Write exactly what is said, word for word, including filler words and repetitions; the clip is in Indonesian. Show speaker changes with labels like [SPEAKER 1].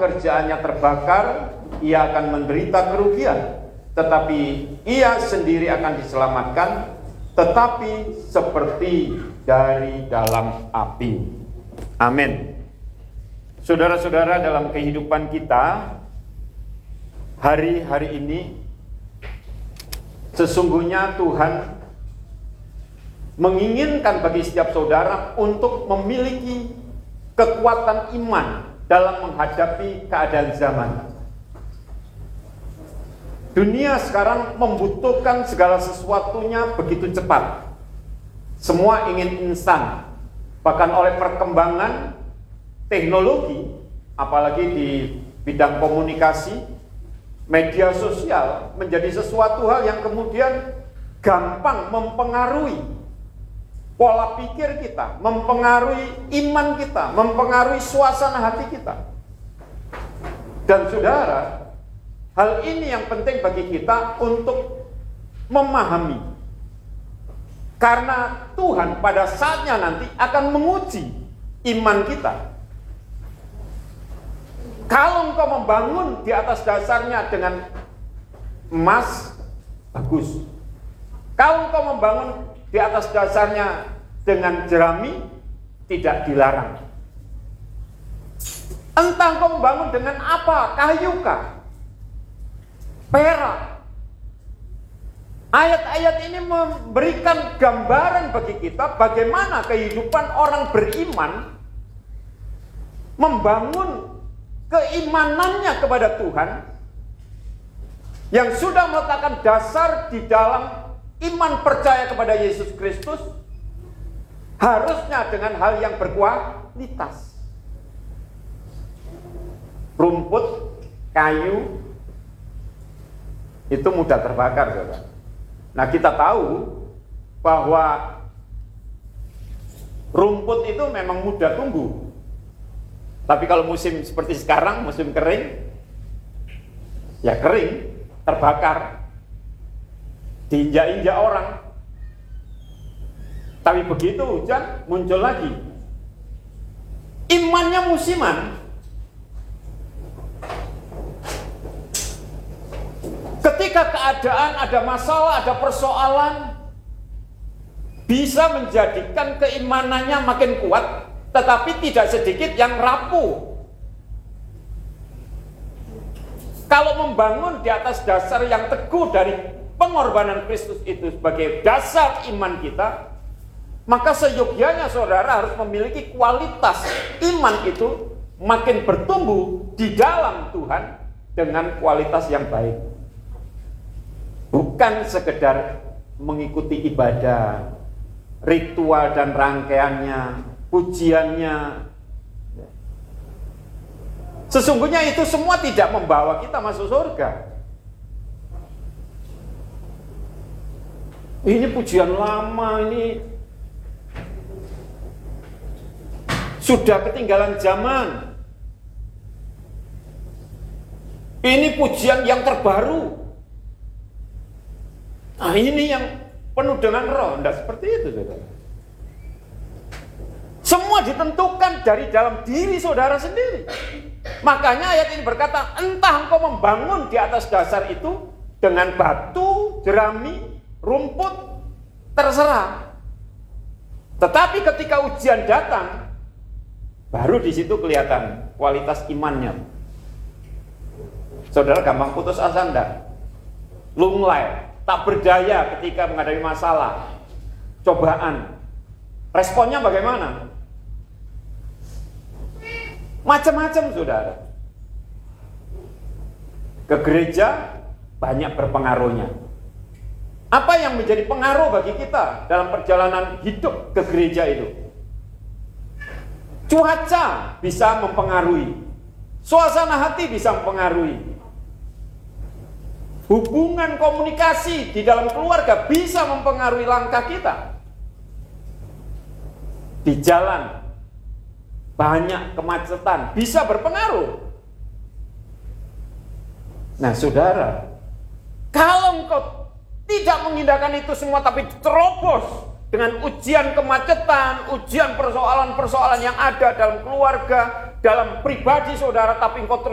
[SPEAKER 1] pekerjaannya terbakar, ia akan menderita kerugian. Tetapi ia sendiri akan diselamatkan, tetapi seperti dari dalam api. Amin. Saudara-saudara, dalam kehidupan kita hari-hari ini, sesungguhnya Tuhan menginginkan bagi setiap saudara untuk memiliki kekuatan iman dalam menghadapi keadaan zaman. Dunia sekarang membutuhkan segala sesuatunya begitu cepat. Semua ingin instan. Bahkan oleh perkembangan teknologi, apalagi di bidang komunikasi, media sosial menjadi sesuatu hal yang kemudian gampang mempengaruhi pola pikir kita, mempengaruhi iman kita, mempengaruhi suasana hati kita. Dan saudara, hal ini yang penting bagi kita untuk memahami. Karena Tuhan pada saatnya nanti akan menguji iman kita. Kalau engkau membangun di atas dasarnya dengan emas, bagus. Kalau engkau membangun di atas dasarnya dengan jerami, tidak dilarang. Entah engkau membangun dengan apa, kayu kah, perak. Ayat-ayat ini memberikan gambaran bagi kita bagaimana kehidupan orang beriman membangun keimanannya kepada Tuhan yang sudah meletakkan dasar di dalam iman percaya kepada Yesus Kristus, harusnya dengan hal yang berkualitas. Rumput, kayu, itu mudah terbakar, saudara. Nah, kita tahu bahwa rumput itu memang mudah tumbuh. Tapi kalau musim seperti sekarang, musim kering, ya kering, terbakar, diinjak-injak orang. Tapi begitu hujan, muncul lagi. Imannya musiman. Ketika keadaan ada masalah, ada persoalan, bisa menjadikan keimanannya makin kuat, tetapi tidak sedikit yang rapuh. Kalau membangun di atas dasar yang teguh dari pengorbanan Kristus itu sebagai dasar iman kita, maka seyogyanya saudara harus memiliki kualitas iman itu makin bertumbuh di dalam Tuhan dengan kualitas yang baik. Bukan sekedar mengikuti ibadah, ritual dan rangkaiannya, pujiannya. Sesungguhnya itu semua tidak membawa kita masuk surga. Ini pujian lama, ini sudah ketinggalan zaman. Ini pujian yang terbaru. Nah, ini yang penuh dengan roh. Tidak seperti itu, saudara. Semua ditentukan dari dalam diri saudara sendiri. Makanya ayat ini berkata, entah engkau membangun di atas dasar itu dengan batu, jerami, rumput, terserah. Tetapi ketika ujian datang, baru di situ kelihatan kualitas imannya. Saudara gampang putus asa enggak? Lunglai, tak berdaya ketika menghadapi masalah, cobaan. Responnya bagaimana? Macam-macam, saudara. Ke gereja banyak berpengaruhnya. Apa yang menjadi pengaruh bagi kita dalam perjalanan hidup ke gereja itu? Cuaca bisa mempengaruhi, suasana hati bisa mempengaruhi, hubungan komunikasi di dalam keluarga bisa mempengaruhi langkah kita. Di jalan banyak kemacetan, bisa berpengaruh. Nah, saudara, kalau engkau tidak mengindahkan itu semua tapi terobos dengan ujian kemacetan, ujian persoalan-persoalan yang ada dalam keluarga, dalam pribadi saudara, tapi engkau